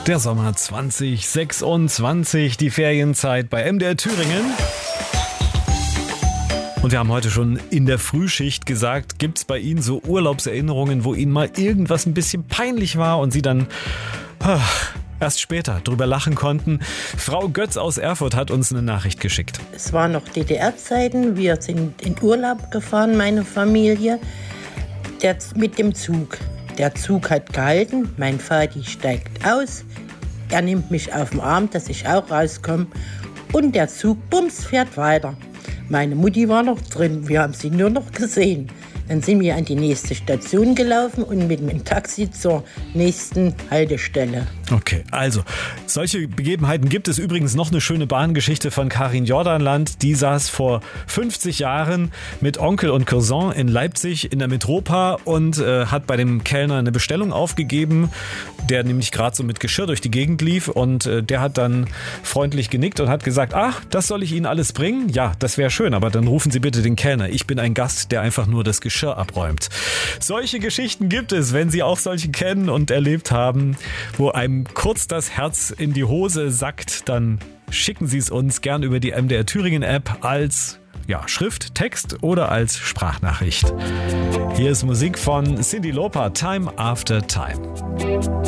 Der Sommer 2026, die Ferienzeit bei MDR Thüringen. Und wir haben heute schon in der Frühschicht gesagt, gibt es bei Ihnen so Urlaubserinnerungen, wo Ihnen mal irgendwas ein bisschen peinlich war und Sie dann erst später drüber lachen konnten? Frau Götz aus Erfurt hat uns eine Nachricht geschickt. Es waren noch DDR-Zeiten, wir sind in Urlaub gefahren, meine Familie, mit dem Zug. Der Zug hat gehalten, mein Vati steigt aus, er nimmt mich auf den Arm, dass ich auch rauskomme und der Zug, bums, fährt weiter. Meine Mutti war noch drin, wir haben sie nur noch gesehen. Dann sind wir an die nächste Station gelaufen und mit dem Taxi zur nächsten Haltestelle. Okay, also solche Begebenheiten gibt es. Übrigens noch eine schöne Bahngeschichte von Karin Jordanland. Die saß vor 50 Jahren mit Onkel und Cousin in Leipzig in der Metropa und hat bei dem Kellner eine Bestellung aufgegeben, der nämlich gerade so mit Geschirr durch die Gegend lief, und der hat dann freundlich genickt und hat gesagt, das soll ich Ihnen alles bringen? Ja, das wäre schön, aber dann rufen Sie bitte den Kellner. Ich bin ein Gast, der einfach nur das Geschirr abräumt. Solche Geschichten gibt es, wenn Sie auch solche kennen und erlebt haben, wo einem kurz das Herz in die Hose sackt, dann schicken Sie es uns gern über die MDR Thüringen App als Schrift, Text oder als Sprachnachricht. Hier ist Musik von Cyndi Lauper, Time After Time.